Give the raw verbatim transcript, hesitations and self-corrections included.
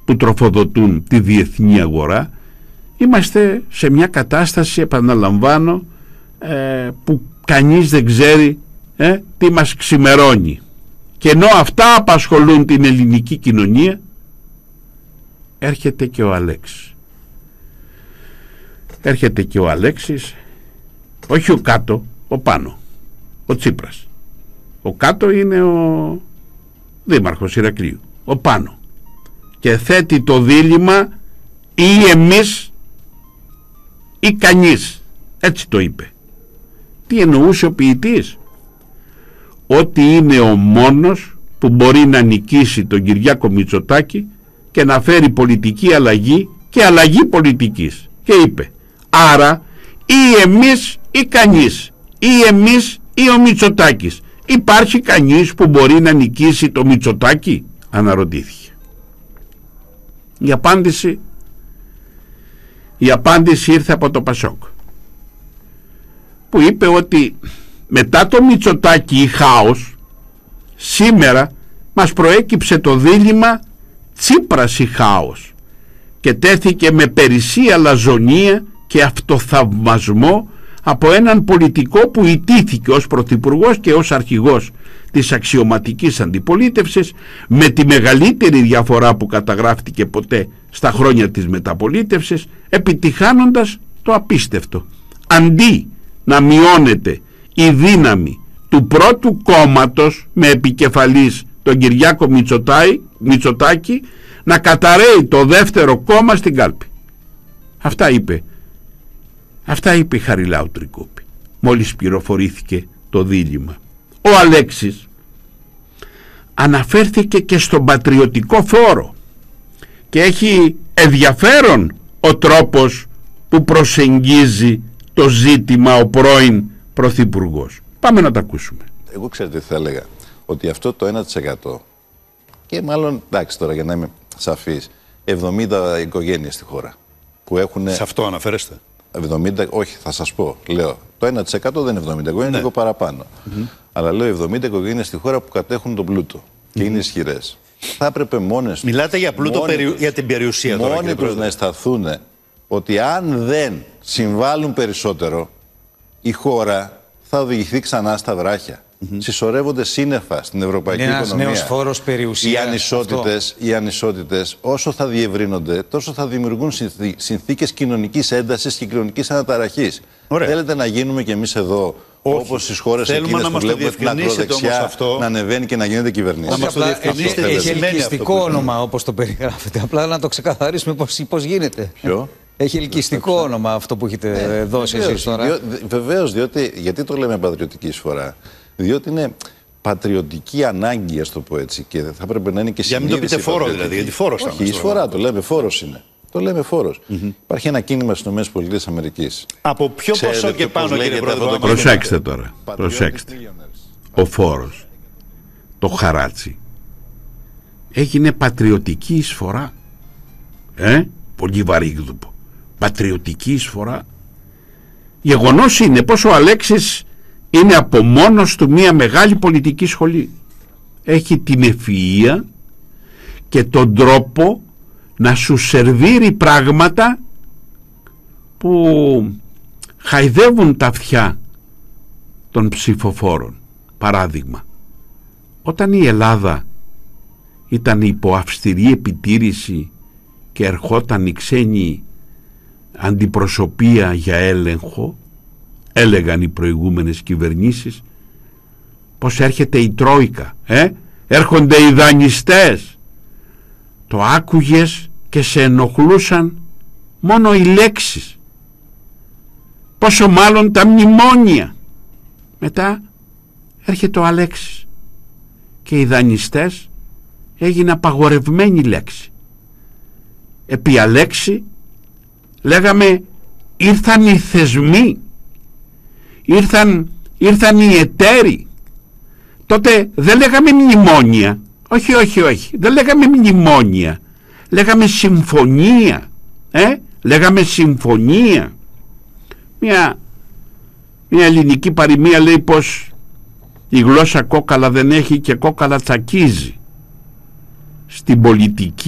που τροφοδοτούν τη διεθνή αγορά. Είμαστε σε μια κατάσταση, επαναλαμβάνω, ε, που κανείς δεν ξέρει ε, τι μας ξημερώνει. Και ενώ αυτά απασχολούν την ελληνική κοινωνία, έρχεται και ο Αλέξης. Έρχεται και ο Αλέξης, όχι ο κάτω, ο πάνω, ο Τσίπρας. Ο κάτω είναι ο δήμαρχος Ηρακλείου, ο πάνω. Και θέτει το δίλημμα ή εμείς ή κανείς. Έτσι το είπε. Τι εννοούσε ο ποιητής? Ότι είναι ο μόνος που μπορεί να νικήσει τον Κυριάκο Μητσοτάκη και να φέρει πολιτική αλλαγή και αλλαγή πολιτικής. Και είπε, άρα ή εμείς ή κανείς, ή εμείς ή ο Μητσοτάκης. Υπάρχει κανείς που μπορεί να νικήσει το Μητσοτάκη? Αναρωτήθηκε. Η απάντηση η απάντηση ήρθε από το Πασόκ, που είπε ότι μετά το Μητσοτάκη ή χάος, σήμερα μας προέκυψε το δίλημμα Τσίπρας ή χάος και τέθηκε με περισσή αλαζονία και αυτοθαυμασμό από έναν πολιτικό που ιτήθηκε ως πρωθυπουργός και ως αρχηγός της αξιωματικής αντιπολίτευσης, με τη μεγαλύτερη διαφορά που καταγράφτηκε ποτέ στα χρόνια της μεταπολίτευσης, επιτυχάνοντας το απίστευτο. Αντί να μειώνεται η δύναμη του πρώτου κόμματος με επικεφαλής τον Κυριάκο Μητσοτάκη, να καταραίει το δεύτερο κόμμα στην κάλπη. Αυτά είπε Αυτά είπε η Χαριλάου Τρικούπη μόλις πληροφορήθηκε το δίλημμα. Ο Αλέξης αναφέρθηκε και στον πατριωτικό φόρο και έχει ενδιαφέρον ο τρόπος που προσεγγίζει το ζήτημα ο πρώην πρωθυπουργός. Πάμε να τα ακούσουμε. Εγώ ξέρετε τι θα έλεγα, ότι αυτό το ένα τοις εκατό, και μάλλον, εντάξει τώρα για να είμαι σαφής, εβδομήντα οικογένειες στη χώρα που έχουν... Σε αυτό αναφέρεστε? εβδομήντα, όχι, θα σας πω, λέω, το ένα τοις εκατό δεν είναι εβδομήντα οικογένειες, είναι λίγο παραπάνω. Mm-hmm. Αλλά λέω εβδομήντα οικογένειες στη χώρα που κατέχουν τον πλούτο και mm-hmm. είναι ισχυρές. Θα έπρεπε μόνες... Μιλάτε για πλούτο, μόνοι, περι... για την περιουσία τώρα. Μόνοι τους να αισθανθούν ότι αν δεν συμβάλλουν περισσότερο, η χώρα θα οδηγηθεί ξανά στα βράχια. Mm-hmm. Συσσωρεύονται σύννεφα στην ευρωπαϊκή είναι οικονομία. Ένας νέος φόρος περιουσίας. Οι ανισότητες, οι ανισότητες όσο θα διευρύνονται, τόσο θα δημιουργούν συνθήκες κοινωνικής έντασης και κοινωνικής αναταραχής. Ωραία. Θέλετε να γίνουμε κι εμείς εδώ, όπως στις χώρες εκείνες που βλέπουμε την ακροδεξιά αυτό... να ανεβαίνει και να γίνεται κυβερνήση? Έχει ελκυστικό όνομα όπως το περιγράφετε. Απλά να το ξεκαθαρίσουμε πώς, πώς γίνεται. Ποιο? Έχει ελκυστικό όνομα αυτό που έχετε ε, δώσει εσείς τώρα. Βεβαίως, διότι, γιατί το λέμε πατριωτική εισφορά? Διότι είναι πατριωτική ανάγκη, ας το πω έτσι, και θα πρέπει να είναι και συνείδηση. Για μην το πείτε φόρο δηλαδή, γιατί φόρος θα είναι. Όχι, εισφορά το λέμε, φόρος είναι. Το λέμε φόρος. Mm-hmm. Υπάρχει ένα κίνημα στις ΗΠΑ. Από ποιο ποσό και πάνω, κύριε Πρόεδρε? Προσέξτε τώρα. Προσέξτε. Ο φόρος, το χαράτσι, έγινε πατριωτική εισφορά. Ε, πολύ βαρύγδουπο. Πατριωτική εισφορά. Γεγονός είναι πως ο Αλέξης είναι από μόνος του μια μεγάλη πολιτική σχολή. Έχει την ευφυΐα και τον τρόπο να σου σερβίρει πράγματα που χαϊδεύουν τα αυτιά των ψηφοφόρων. Παράδειγμα, όταν η Ελλάδα ήταν υπό αυστηρή επιτήρηση και ερχόταν η ξένη αντιπροσωπεία για έλεγχο, έλεγαν οι προηγούμενες κυβερνήσεις πως έρχεται η Τρόικα, ε? έρχονται οι δανειστές. Το άκουγες και σε ενοχλούσαν μόνο οι λέξεις, πόσο μάλλον τα μνημόνια. Μετά έρχεται ο Αλέξης και οι δανειστές έγινε απαγορευμένη λέξη. Επί Αλέξη λέγαμε ήρθαν οι θεσμοί, ήρθαν, ήρθαν οι εταίροι. Τότε δεν λέγαμε μνημόνια, όχι όχι όχι, δεν λέγαμε μνημόνια, λέγαμε συμφωνία, ε? λέγαμε συμφωνία. Μια, μια ελληνική παροιμία λέει πως η γλώσσα κόκαλα δεν έχει και κόκαλα τσακίζει. Στην πολιτική